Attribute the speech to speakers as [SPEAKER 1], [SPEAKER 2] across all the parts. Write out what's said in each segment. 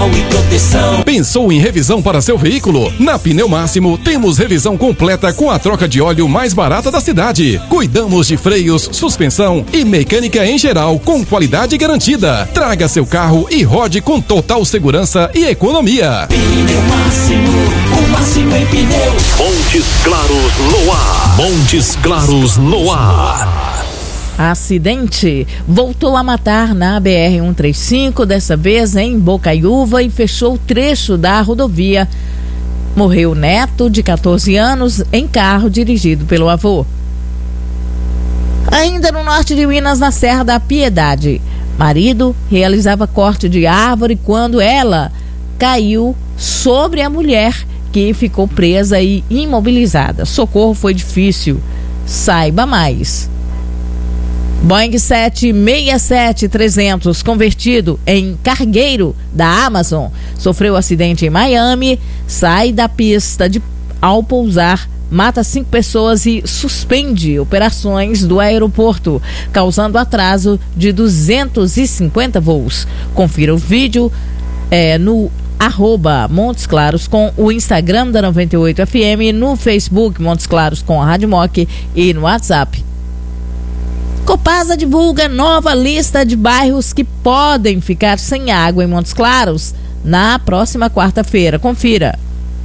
[SPEAKER 1] original e proteção.
[SPEAKER 2] Pensou em revisão para seu veículo? Na Pneu Máximo temos revisão completa com a troca de óleo mais barata da cidade. Cuidamos de freios, suspensão e mecânica em geral com qualidade garantida. Traga seu carro e rode com total segurança e economia.
[SPEAKER 1] Pneu Máximo, o máximo em pneus.
[SPEAKER 3] Montes Claros no ar. Montes Claros no ar.
[SPEAKER 4] Acidente voltou a matar na BR-135, dessa vez em Bocaiúva, e fechou o trecho da rodovia. Morreu o neto, de 14 anos, em carro dirigido pelo avô. Ainda no norte de Minas, na Serra da Piedade, marido realizava corte de árvore quando ela caiu sobre a mulher, que ficou presa e imobilizada. Socorro foi difícil. Saiba mais. Boeing 767-300, convertido em cargueiro da Amazon, sofreu acidente em Miami, sai da pista ao pousar, mata 5 pessoas e suspende operações do aeroporto, causando atraso de 250 voos. Confira o vídeo no @Montes Claros com o Instagram da 98FM, no Facebook Montes Claros com a Rádio Moc e no WhatsApp. Copasa divulga nova lista de bairros que podem ficar sem água em Montes Claros na próxima quarta-feira. Confira.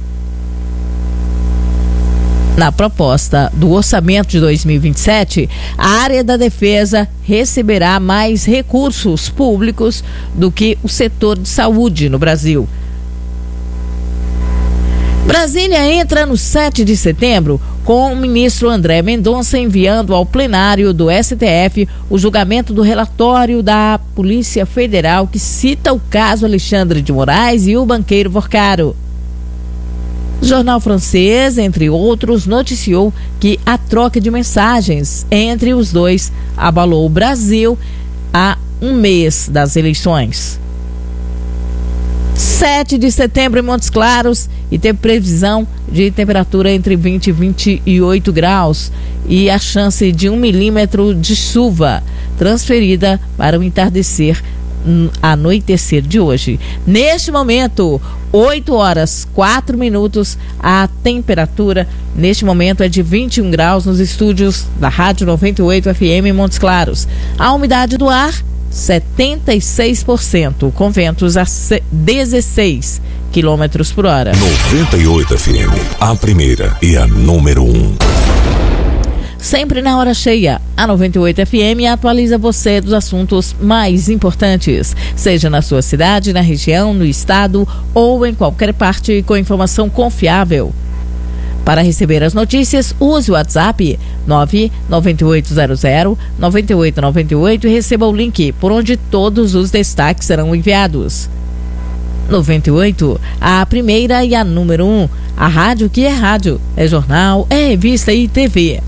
[SPEAKER 4] Na proposta do orçamento de 2027, a área da defesa receberá mais recursos públicos do que o setor de saúde no Brasil. Brasília entra no 7 de setembro com o ministro André Mendonça enviando ao plenário do STF o julgamento do relatório da Polícia Federal que cita o caso Alexandre de Moraes e o banqueiro Vorcaro. O jornal francês, entre outros, noticiou que a troca de mensagens entre os dois abalou o Brasil há um mês das eleições. 7 de setembro em Montes Claros e teve previsão de temperatura entre 20 e 28 graus e a chance de 1 milímetro de chuva transferida para o entardecer, anoitecer de hoje. Neste momento, 8 horas 4 minutos, a temperatura neste momento é de 21 graus nos estúdios da Rádio 98FM em Montes Claros. A umidade do ar 76%, com ventos a 16 quilômetros por hora.
[SPEAKER 3] 98 FM, a primeira e a número 1.
[SPEAKER 4] Sempre na hora cheia, a 98 FM atualiza você dos assuntos mais importantes, seja na sua cidade, na região, no estado ou em qualquer parte, com informação confiável. Para receber as notícias, use o WhatsApp 99800-9898 e receba o link por onde todos os destaques serão enviados. 98, a primeira e a número 1. A rádio que é rádio, é jornal, é revista e TV.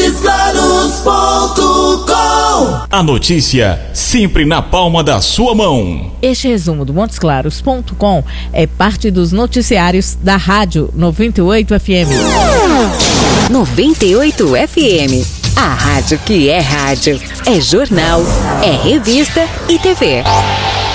[SPEAKER 5] MontesClaros.com. A notícia sempre na palma da sua mão.
[SPEAKER 4] Este resumo do MontesClaros.com é parte dos noticiários da Rádio 98 FM.
[SPEAKER 6] 98 FM. A rádio que é rádio, é jornal, é revista e TV.